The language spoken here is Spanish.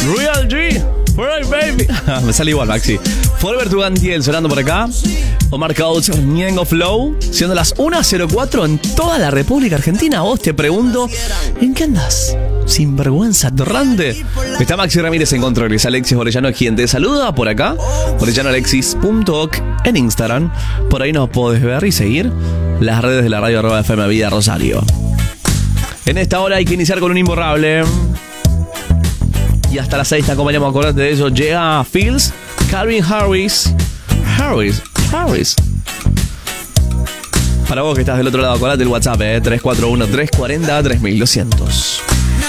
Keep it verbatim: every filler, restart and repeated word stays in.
Real G. Forever Baby. Me sale igual, Maxi. Forever Tugantiel sonando por acá. Omar Coach, Ñengo Flow. Siendo las una cero cuatro en toda la República Argentina. Vos te pregunto, ¿en qué andás? Sinvergüenza torrante. Está Maxi Ramírez en controles. Alexis Orellano quien te saluda por acá. orellano alexis punto oc en Instagram. Por ahí nos podés ver y seguir las redes de la radio arroba F M Vida Rosario. En esta hora hay que iniciar con un imborrable. Y hasta las seis te acompañamos, acordate de eso. Llega Fields, Calvin Harris. Harris, Harris. Para vos que estás del otro lado, acordate el WhatsApp, eh, tres cuatro uno, tres cuatro cero, tres mil doscientos.